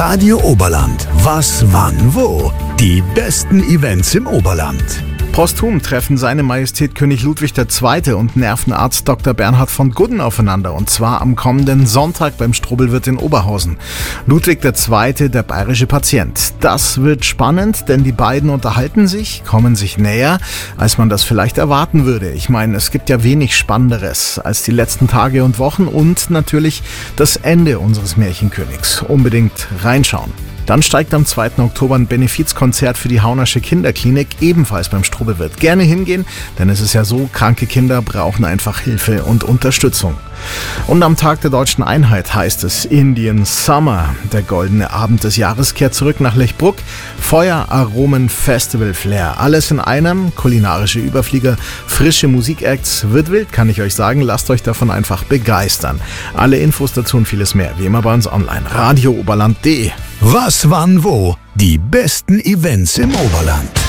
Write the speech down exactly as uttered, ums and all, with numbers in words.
Radio Oberland. Was, wann, wo? Die besten Events im Oberland. Posthum treffen seine Majestät König Ludwig der Zweite und Nervenarzt Doktor Bernhard von Gudden aufeinander. Und zwar am kommenden Sonntag beim Strobelwirt in Oberhausen. Ludwig der Zweite, der bayerische Patient. Das wird spannend, denn die beiden unterhalten sich, kommen sich näher, als man das vielleicht erwarten würde. Ich meine, es gibt ja wenig Spannenderes als die letzten Tage und Wochen und natürlich das Ende unseres Märchenkönigs. Unbedingt reinschauen. Dann steigt am zweiten Oktober ein Benefizkonzert für die Haunersche Kinderklinik, ebenfalls beim Strobelwirt. Gerne hingehen, denn es ist ja so, kranke Kinder brauchen einfach Hilfe und Unterstützung. Und am Tag der Deutschen Einheit heißt es Indian Summer. Der goldene Abend des Jahres kehrt zurück nach Lechbruck. Feuer, Aromen, Festival, Flair. Alles in einem. Kulinarische Überflieger, frische Musikacts. Wird wild, kann ich euch sagen. Lasst euch davon einfach begeistern. Alle Infos dazu und vieles mehr, wie immer bei uns online. radio oberland punkt de. Was, wann, wo? Die besten Events im Oberland.